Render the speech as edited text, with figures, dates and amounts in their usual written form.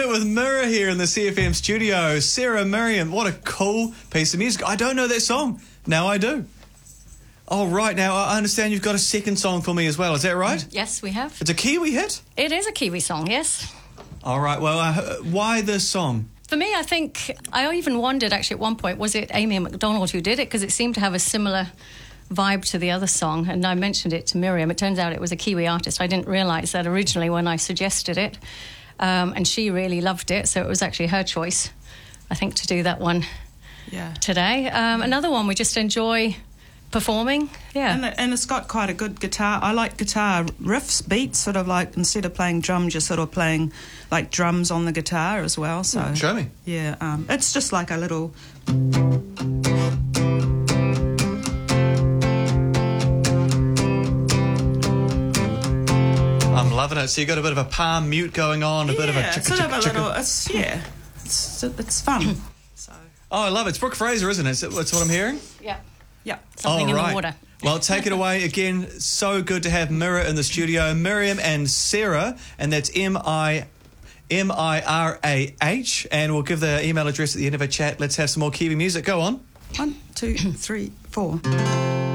it with Mirror here in the CFM studio. Sarah Miriam, what a cool piece of music. I don't know that song. Now I do. Oh, right. Now, I understand you've got a second song for me as well. Is that right? Yes, we have. It's a Kiwi hit? It is a Kiwi song, yes. All right. Well, why this song? For me, I think, I even wondered actually at one point, was it Amy McDonald who did it? Because it seemed to have a similar vibe to the other song, and I mentioned it to Miriam. It turns out it was a Kiwi artist. I didn't realise that originally when I suggested it, and she really loved it, so it was actually her choice, I think, to do that one today. Another one we just enjoy performing, and it's got quite a good guitar. I like guitar riffs, beats, sort of like instead of playing drums, you're sort of playing like drums on the guitar as well. So show me. Yeah, it's just like a little. I'm loving it. So you got a bit of a palm mute going on, a bit of a chicka, sort of a chicka, little. It's fun. So. Oh, I love it. It's Brooke Fraser, isn't it? That's what I'm hearing. Yeah. All Something in right. the water. Well, take it away again. So good to have Mirror in the studio. Miriam and Sarah, and that's Mirah. And we'll give the email address at the end of our chat. Let's have some more Kiwi music. Go on. 1, 2, 3, 4.